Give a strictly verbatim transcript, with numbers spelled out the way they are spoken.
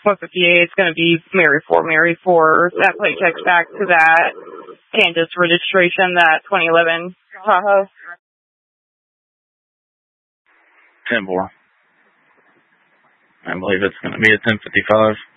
one fifty-eight, it's going to be Mary four, Mary four. That plate checks back to that Kansas registration, that twenty eleven Tahoe. ten four. I believe it's going to be a ten fifty-five.